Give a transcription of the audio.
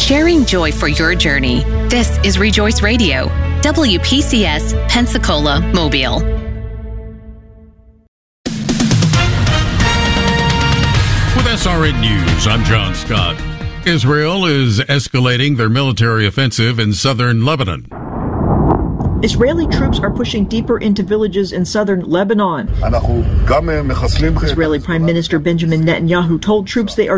sharing joy for your journey. This is Rejoice Radio, WPCS, Pensacola, Mobile. With SRN News, I'm John Scott. Israel is escalating their military offensive in southern Lebanon. Israeli troops are pushing deeper into villages in southern Lebanon. Israeli Prime Minister Benjamin Netanyahu told troops they are